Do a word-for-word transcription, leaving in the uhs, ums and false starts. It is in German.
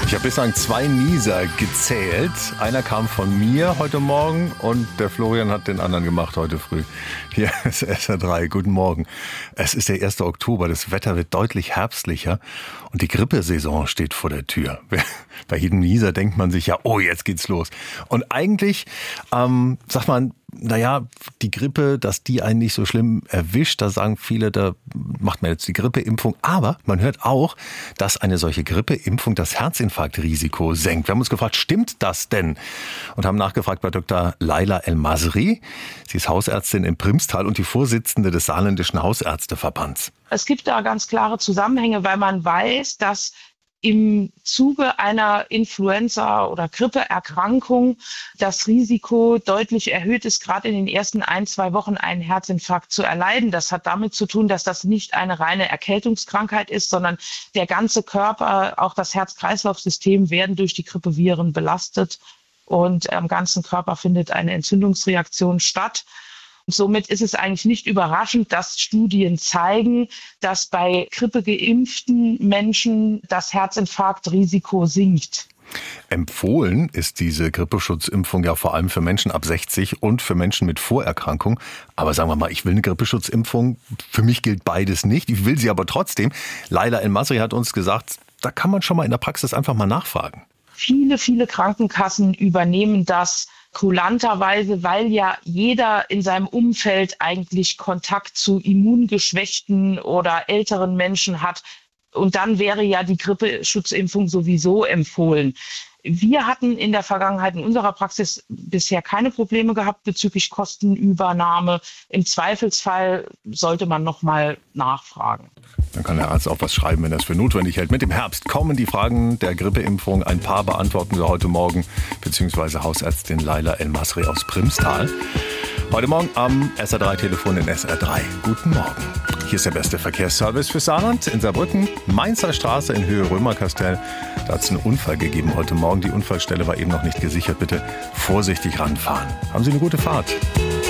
Ich habe bislang zwei Nieser gezählt. Einer kam von mir heute Morgen und der Florian hat den anderen gemacht heute früh. Hier ist S R drei. Guten Morgen. Es ist der erste Oktober. Das Wetter wird deutlich herbstlicher und die Grippesaison steht vor der Tür. Bei jedem Nieser denkt man sich ja, oh, jetzt geht's los. Und eigentlich, ähm, sagt man, naja, die Grippe, dass die einen nicht so schlimm erwischt, da sagen viele, da macht man jetzt die Grippeimpfung. Aber man hört auch, dass eine solche Grippeimpfung das Herzinfarktrisiko senkt. Wir haben uns gefragt, stimmt das denn? Und haben nachgefragt bei Doktor Laila El-Masri. Sie ist Hausärztin in Primstal und die Vorsitzende des Saarländischen Hausärzteverbands. Es gibt da ganz klare Zusammenhänge, weil man weiß, dass im Zuge einer Influenza- oder Grippeerkrankung das Risiko deutlich erhöht ist, gerade in den ersten ein, zwei Wochen einen Herzinfarkt zu erleiden. Das hat damit zu tun, dass das nicht eine reine Erkältungskrankheit ist, sondern der ganze Körper, auch das Herz-Kreislauf-System werden durch die Grippeviren belastet und am ganzen Körper findet eine Entzündungsreaktion statt. Somit ist es eigentlich nicht überraschend, dass Studien zeigen, dass bei grippegeimpften Menschen das Herzinfarktrisiko sinkt. Empfohlen ist diese Grippeschutzimpfung ja vor allem für Menschen ab sechzig und für Menschen mit Vorerkrankung. Aber sagen wir mal, ich will eine Grippeschutzimpfung. Für mich gilt beides nicht. Ich will sie aber trotzdem. Laila El-Masri hat uns gesagt, da kann man schon mal in der Praxis einfach mal nachfragen. Viele, viele Krankenkassen übernehmen das kulanterweise, weil ja jeder in seinem Umfeld eigentlich Kontakt zu immungeschwächten oder älteren Menschen hat. Und dann wäre ja die Grippeschutzimpfung sowieso empfohlen. Wir hatten in der Vergangenheit in unserer Praxis bisher keine Probleme gehabt bezüglich Kostenübernahme. Im Zweifelsfall sollte man noch mal nachfragen. Dann kann der Arzt auch was schreiben, wenn er es für notwendig hält. Mit dem Herbst kommen die Fragen der Grippeimpfung. Ein paar beantworten wir heute Morgen, beziehungsweise Hausärztin Laila El-Masri aus Primstal. Heute Morgen am S R drei Telefon in S R drei. Guten Morgen. Hier ist der beste Verkehrsservice für Saarland in Saarbrücken. Mainzer Straße in Höhe Römerkastell. Da hat es einen Unfall gegeben heute Morgen. Die Unfallstelle war eben noch nicht gesichert. Bitte vorsichtig ranfahren. Haben Sie eine gute Fahrt.